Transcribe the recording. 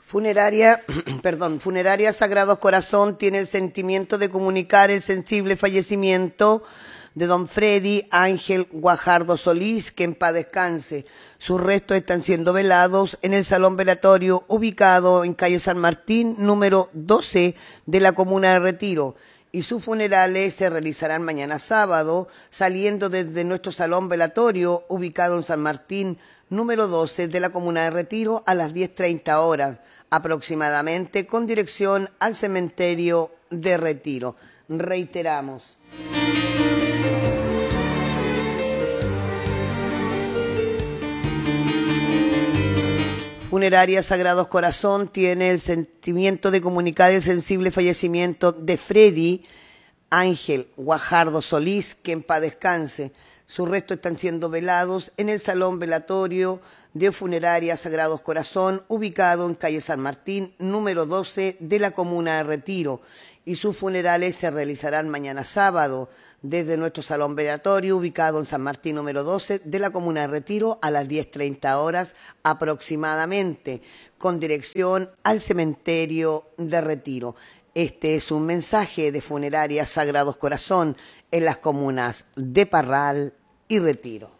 Funeraria, Funeraria Sagrado Corazón tiene el sentimiento de comunicar el sensible fallecimiento de don Freddy Ángel Guajardo Solís, que en paz descanse. Sus restos están siendo velados en el salón velatorio ubicado en calle San Martín, número 12 de la comuna de Retiro. Y sus funerales se realizarán mañana sábado, saliendo desde nuestro salón velatorio ubicado en San Martín, número 12 de la comuna de Retiro, a las 10:30 horas aproximadamente, con dirección al cementerio de Retiro. Reiteramos. Funeraria Sagrado Corazón tiene el sentimiento de comunicar el sensible fallecimiento de Freddy Ángel Guajardo Solís, que en paz descanse. Sus restos están siendo velados en el salón velatorio de Funeraria Sagrados Corazón, ubicado en calle San Martín, número 12 de la comuna de Retiro. Y sus funerales se realizarán mañana sábado desde nuestro salón velatorio, ubicado en San Martín, número 12 de la comuna de Retiro, a las 10:30 horas aproximadamente, con dirección al cementerio de Retiro. Este es un mensaje de Funeraria Sagrados Corazón en las comunas de Parral y Retiro.